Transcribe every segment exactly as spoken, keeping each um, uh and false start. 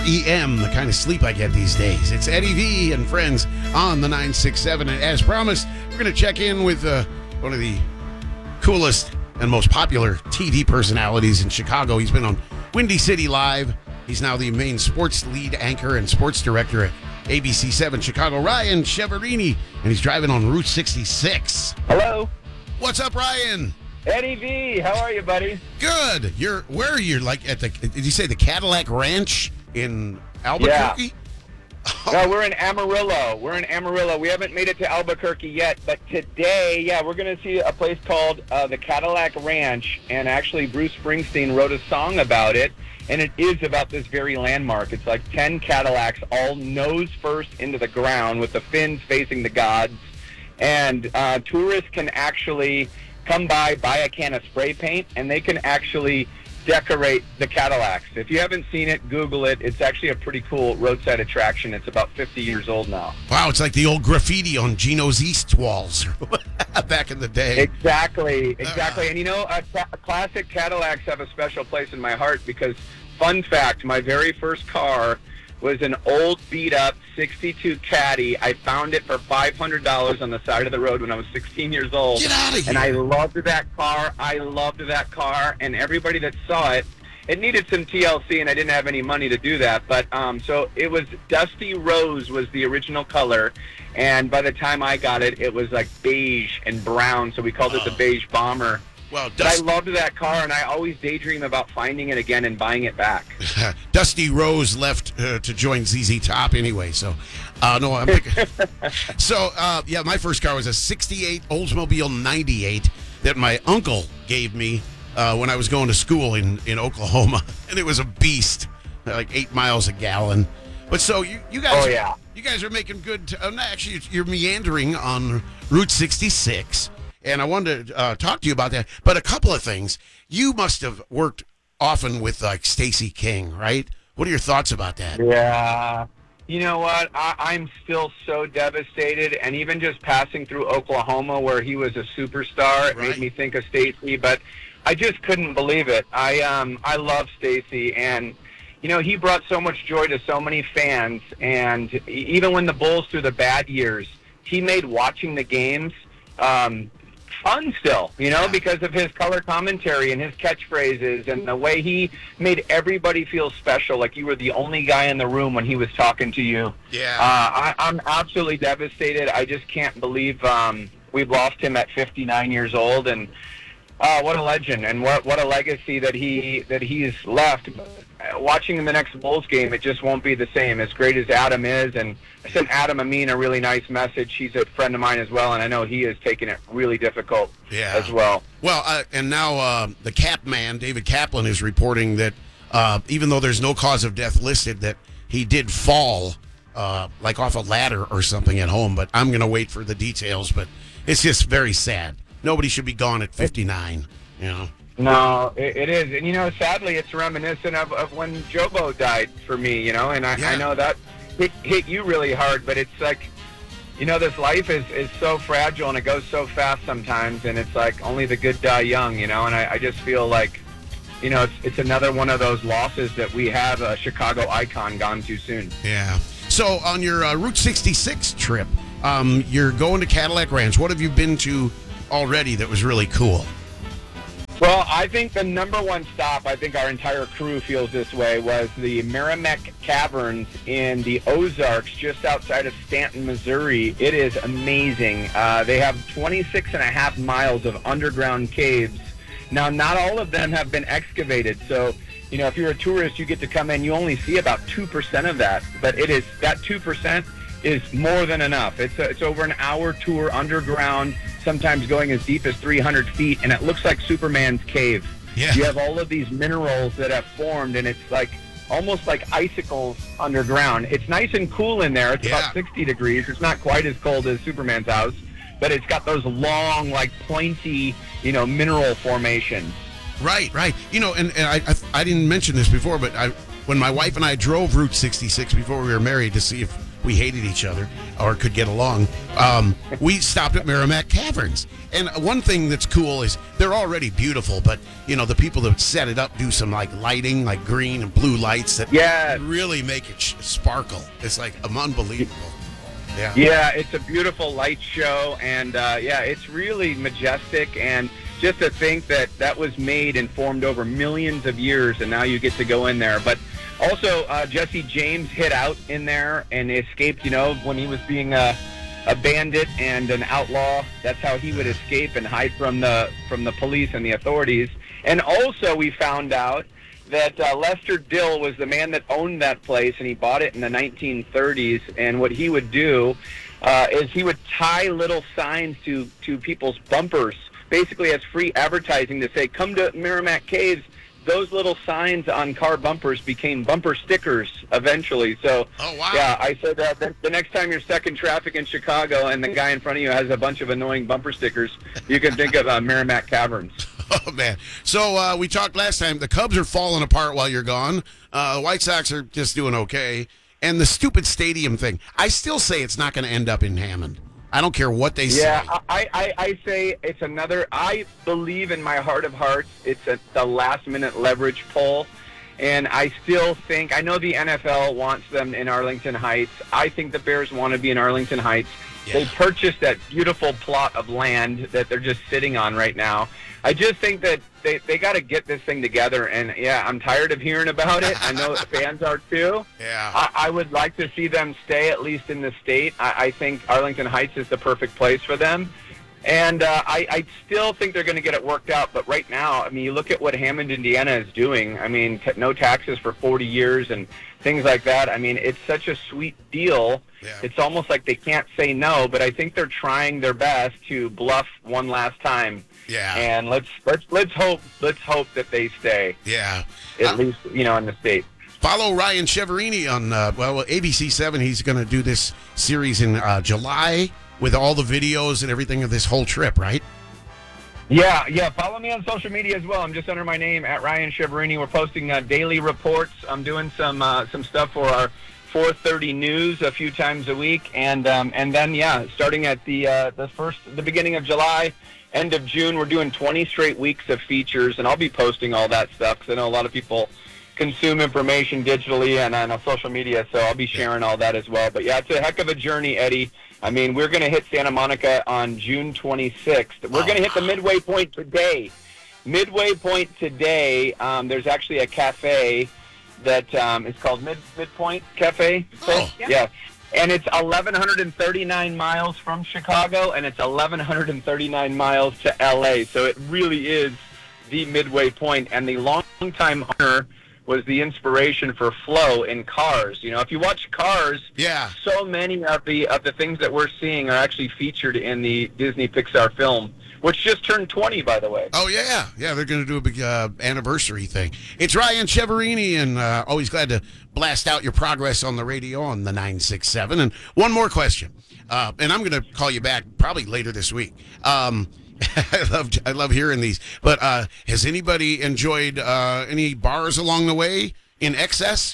R E M, the kind of sleep I get these days. It's Eddie V and friends on the nine six seven. And as promised, we're going to check in with uh, one of the coolest and most popular T V personalities in Chicago. He's been on Windy City Live. He's now the main sports lead anchor and sports director at A B C seven Chicago, Ryan Cheverini, and he's driving on Route sixty-six. Hello. What's up, Ryan? Eddie V, how are you, buddy? Good. You're where are you? Like at the? Did you say the Cadillac Ranch in Albuquerque? Yeah. Oh. No, we're in Amarillo. We're in Amarillo. We haven't made it to Albuquerque yet, but today, yeah, we're going to see a place called uh, the Cadillac Ranch, and actually Bruce Springsteen wrote a song about it, and it is about this very landmark. It's like ten Cadillacs, all nose first into the ground with the fins facing the gods, and uh, tourists can actually come by, buy a can of spray paint, and they can actually decorate the Cadillacs. If you haven't seen it, Google it. It's actually a pretty cool roadside attraction. It's about fifty years old now. Wow, it's like the old graffiti on Geno's East walls back in the day. Exactly, exactly. Uh, and you know, uh, classic Cadillacs have a special place in my heart because, fun fact, my very first car was an old beat-up sixty-two Caddy. I found it for five hundred dollars on the side of the road when I was sixteen years old. Get out of here. And I loved that car. I loved that car. And everybody that saw it, it needed some T L C, and I didn't have any money to do that. But um, so it was Dusty Rose was the original color. And by the time I got it, it was like beige and brown. So we called oh. it the Beige Bomber. Well, but I loved that car, and I always daydream about finding it again and buying it back. Dusty Rose left uh, to join Z Z Top anyway, so uh, no, I'm thinking. so uh, yeah, my first car was a sixty-eight Oldsmobile ninety-eight that my uncle gave me uh, when I was going to school in, in Oklahoma, and it was a beast, like eight miles a gallon. But so you, you guys, oh, yeah. you guys are making good. T- uh, actually, you're meandering on Route sixty-six. And I wanted to uh, talk to you about that. But a couple of things. You must have worked often with, like, Stacey King, right? What are your thoughts about that? Yeah. You know what? I, I'm still so devastated. And even just passing through Oklahoma where he was a superstar, it right. made me think of Stacey. But I just couldn't believe it. I, um, I love Stacey. And, you know, he brought so much joy to so many fans. And even when the Bulls, through the bad years, he made watching the games um, fun still, you know, because of his color commentary and his catchphrases and the way he made everybody feel special, like you were the only guy in the room when he was talking to you. Yeah. Uh, I, I'm absolutely devastated. I just can't believe um, we've lost him at fifty-nine years old, and uh, what a legend and what what a legacy that he that he's left. Watching in the next Bulls game, it just won't be the same. As great as Adam is, and I sent Adam Amin a really nice message. He's a friend of mine as well, and I know he is taking it really difficult yeah. as well. Well, uh, and now uh, the Cap man, David Kaplan, is reporting that uh, even though there's no cause of death listed, that he did fall uh, like off a ladder or something at home. But I'm going to wait for the details. But it's just very sad. Nobody should be gone at fifty-nine, you know. No, it, it is. And, you know, sadly, it's reminiscent of, of when Jobo died for me, you know, and I, yeah. I know that hit, hit you really hard, but it's like, you know, this life is, is so fragile and it goes so fast sometimes, and it's like only the good die young, you know, and I, I just feel like, you know, it's, it's another one of those losses that we have a Chicago icon gone too soon. Yeah. So on your uh, Route sixty-six trip, um, you're going to Cadillac Ranch. What have you been to already that was really cool? Well, I think the number one stop, I think our entire crew feels this way, was the Merrimack Caverns in the Ozarks just outside of Stanton, Missouri. It is amazing. Uh, they have twenty-six and a half miles of underground caves. Now, not all of them have been excavated, so, you know, if you're a tourist, you get to come in, you only see about two percent of that, but it is, that two percent is more than enough. It's a, it's over an hour tour underground, sometimes going as deep as three hundred feet, and it looks like Superman's cave. Yeah. You have all of these minerals that have formed, and it's like almost like icicles underground. It's nice and cool in there. It's yeah. about sixty degrees. It's not quite as cold as Superman's house, but it's got those long, like pointy, you know, mineral formations. Right, right. You know, and, and I, I I didn't mention this before, but I when my wife and I drove Route sixty-six before we were married to see if we hated each other or could get along, um, we stopped at Merrimack Caverns. And one thing that's cool is they're already beautiful, but, you know, the people that set it up do some, like, lighting, like green and blue lights that Yeah. really make it sh- sparkle. It's, like, um, unbelievable. Yeah. Yeah, it's a beautiful light show, and uh, yeah, it's really majestic. And just to think that that was made and formed over millions of years, and now you get to go in there. But also, uh, Jesse James hid out in there and escaped. You know, when he was being a, a bandit and an outlaw, that's how he would escape and hide from the from the police and the authorities. And also, we found out that uh, Lester Dill was the man that owned that place, and he bought it in the nineteen thirties. And what he would do uh, is he would tie little signs to, to people's bumpers, basically as free advertising to say, come to Merrimack Caves. Those little signs on car bumpers became bumper stickers eventually. So, Oh, wow. yeah, I said that the, the next time you're stuck in traffic in Chicago and the guy in front of you has a bunch of annoying bumper stickers, you can think of uh, Merrimack Caverns. Oh, man. So uh, we talked last time. The Cubs are falling apart while you're gone. Uh, the White Sox are just doing okay. And the stupid stadium thing, I still say it's not going to end up in Hammond. I don't care what they say. Yeah, I, I, I say it's another, I believe in my heart of hearts, it's a, the last-minute leverage pull. And I still think, I know the N F L wants them in Arlington Heights. I think the Bears want to be in Arlington Heights. Yeah. They purchased that beautiful plot of land that they're just sitting on right now. I just think that they, they got to get this thing together. And, yeah, I'm tired of hearing about it. I know fans are too. Yeah. I, I would like to see them stay at least in the state. I, I think Arlington Heights is the perfect place for them. And uh, I, I still think they're going to get it worked out. But right now, I mean, you look at what Hammond, Indiana is doing. I mean, t- no taxes for forty years and things like that. I mean, it's such a sweet deal. Yeah. It's almost like they can't say no. But I think they're trying their best to bluff one last time. Yeah. And let's let's let's hope let's hope that they stay Yeah. at Uh, least, you know, in the state. Follow Ryan Cheverini on, uh, well, A B C seven. He's going to do this series in uh, July with all the videos and everything of this whole trip, right? Yeah, yeah. Follow me on social media as well. I'm just under my name at Ryan Cheverini. We're posting uh, daily reports. I'm doing some uh, some stuff for our four thirty news a few times a week, and um, and then yeah, starting at the uh, the first the beginning of July, end of June, we're doing twenty straight weeks of features, and I'll be posting all that stuff because I know a lot of people consume information digitally and on uh, social media, so I'll be sharing all that as well. But yeah, it's a heck of a journey, Eddie. I mean, we're going to hit Santa Monica on June twenty-sixth. We're Oh, going to hit the wow. Midway Point today. Midway Point today, um, there's actually a cafe that um, is called Mid Midpoint Cafe. Oh. yeah. yeah. And it's eleven thirty-nine miles from Chicago, and it's eleven thirty-nine miles to L A. So it really is the Midway Point, and the longtime owner was the inspiration for Flow in Cars. You know, if you watch Cars, Yeah. so many of the of the things that we're seeing are actually featured in the Disney Pixar film, which just turned twenty, by the way. Oh, yeah. Yeah, they're going to do a big uh, anniversary thing. It's Ryan Cheverini, and uh, always glad to blast out your progress on the radio on the nine six seven. And one more question, uh, and I'm going to call you back probably later this week. Um, I love I love hearing these. But uh, has anybody enjoyed uh, any bars along the way in excess?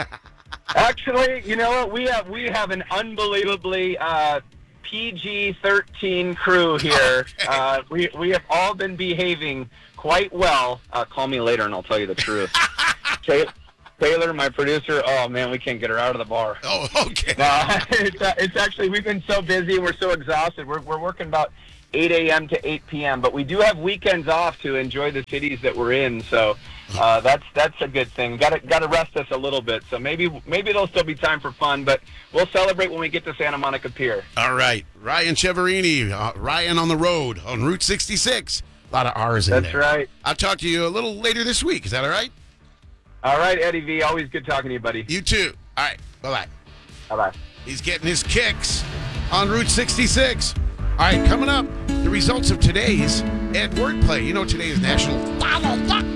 Actually, you know what? We have we have an unbelievably uh, P G thirteen crew here. Okay. Uh, we we have all been behaving quite well. Uh, call me later and I'll tell you the truth. Ta- Taylor, my producer. Oh man, we can't get her out of the bar. Oh, okay. Uh, it's, uh, it's actually, we've been so busy, we're so exhausted. We're, we're working about eight a.m. to eight p.m., but we do have weekends off to enjoy the cities that we're in, so uh, that's that's a good thing. Got to got to rest us a little bit, so maybe maybe there'll still be time for fun, but we'll celebrate when we get to Santa Monica Pier. All right. Ryan Cheverini, uh, Ryan on the road on Route sixty-six. A lot of R's in That's there. right. I'll talk to you a little later this week. Is that all right? All right, Eddie V, always good talking to you, buddy. You too. All right. Bye-bye. Bye-bye. He's getting his kicks on Route sixty-six. All right, coming up, the results of today's Ed Wordplay. You know, today is National Follow the